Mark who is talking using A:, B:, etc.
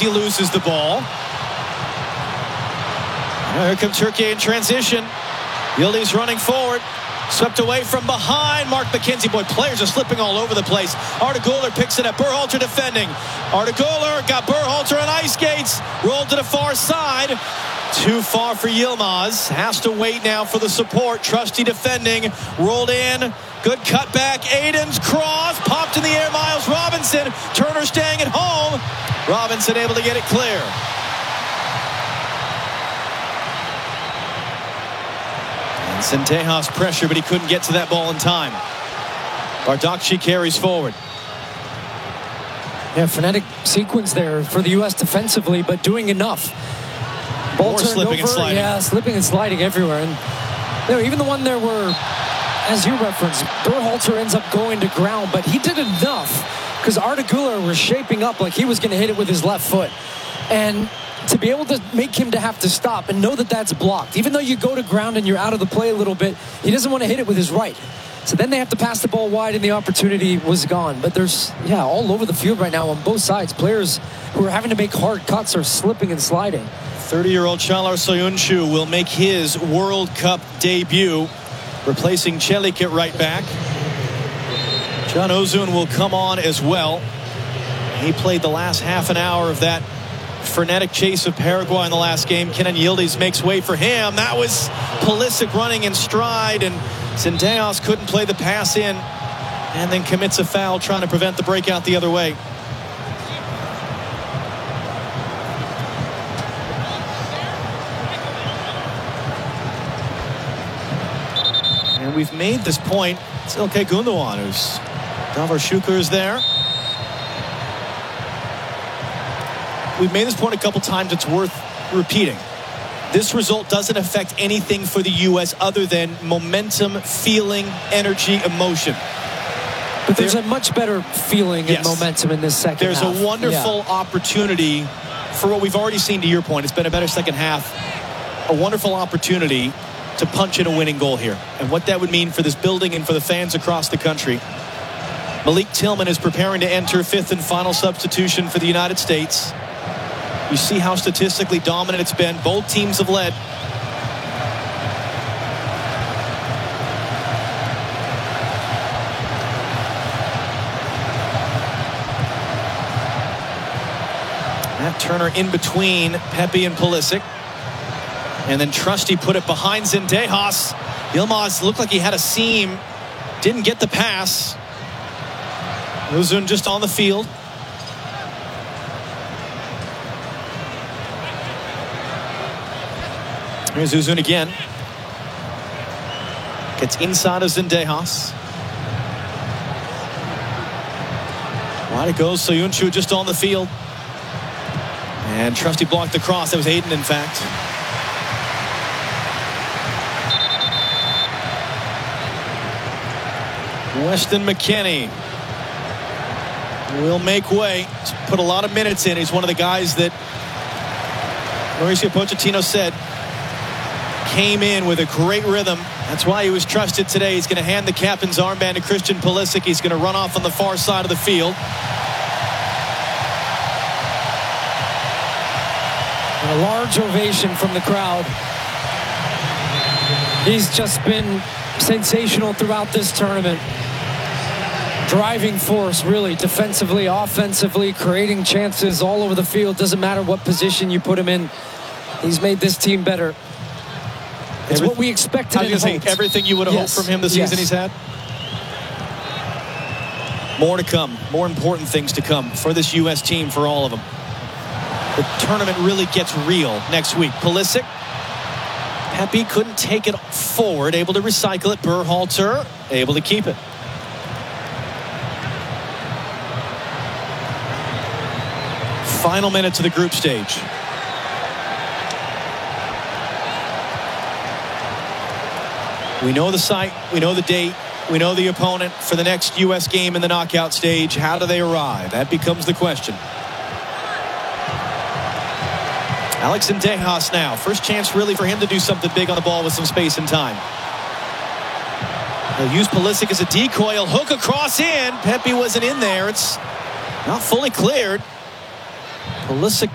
A: Trusty loses the ball. Here comes Turkey in transition. Yildiz running forward. Swept away from behind. Mark McKenzie. Boy, players are slipping all over the place. Arda Güler picks it up. Berhalter defending. Arda Güler got Berhalter on ice skates. Rolled to the far side. Too far for Yilmaz. Has to wait now for the support. Trusty defending. Rolled in. Good cutback. Aiden's cross. Popped in the air. Miles Robinson. Turner staying at home. Robinson able to get it clear. Zendejas pressure, but he couldn't get to that ball in time. Bardakci carries forward.
B: Yeah, frenetic sequence there for the U.S. defensively, but doing enough. Ball
A: More
B: turned
A: slipping
B: over,
A: and sliding.
B: Yeah, slipping and sliding everywhere. And you know, even the one there where, as you referenced, Berhalter ends up going to ground, but he did enough because Arda Güler was shaping up like he was going to hit it with his left foot. And to be able to make him to have to stop and know that that's blocked. Even though you go to ground and you're out of the play a little bit, he doesn't want to hit it with his right. So then they have to pass the ball wide and the opportunity was gone. But there's, all over the field right now on both sides. Players who are having to make hard cuts are slipping and sliding.
A: 30-year-old Çağlar Söyüncü will make his World Cup debut, replacing Çelik at right back. Can Ozun will come on as well. He played the last half an hour of that frenetic chase of Paraguay in the last game. Kenan Yildiz makes way for him. That was Pulisic running in stride, and Zendejas couldn't play the pass in and then commits a foul trying to prevent the breakout the other way. And we've made this point. It's Ilkay Gundogan who's Davor Şuker is there. We've made this point a couple times. It's worth repeating. This result doesn't affect anything for the U.S. other than momentum, feeling, energy, emotion.
B: But there's a much better feeling and momentum in this second half.
A: There's a wonderful opportunity for what we've already seen, to your point. It's been a better second half. A wonderful opportunity to punch in a winning goal here. And what that would mean for this building and for the fans across the country. Malik Tillman is preparing to enter fifth and final substitution for the United States. You see how statistically dominant it's been. Both teams have led. Matt Turner in between Pepe and Pulisic. And then Trusty put it behind Zendejas. Yilmaz looked like he had a seam. Didn't get the pass. Ozun just on the field. Here's Ozun again. Gets inside of Zendejas. Wide it goes. Söyüncü just on the field. And Trusty blocked the cross. That was Aiden, in fact. Weston McKennie will make way. He's put a lot of minutes in. He's one of the guys that Mauricio Pochettino said came in with a great rhythm. That's why he was trusted today. He's going to hand the captain's armband to Christian Pulisic. He's going to run off on the far side of the field.
B: And a large ovation from the crowd. He's just been sensational throughout this tournament. Driving force, really, defensively, offensively, creating chances all over the field. Doesn't matter what position you put him in. He's made this team better. It's what we expected and hoped.
A: Everything you would have hoped from him this season he's had. More to come. More important things to come for this U.S. team, for all of them. The tournament really gets real next week. Pulisic. Pepe couldn't take it forward. Able to recycle it. Berhalter able to keep it. Final minutes of the group stage. We know the site, we know the date, we know the opponent for the next U.S. game in the knockout stage. How do they arrive? That becomes the question. Alex Zendejas now. First chance really for him to do something big on the ball with some space and time. He'll use Pulisic as a decoy. He'll hook across in. Pepe wasn't in there. It's not fully cleared. Pulisic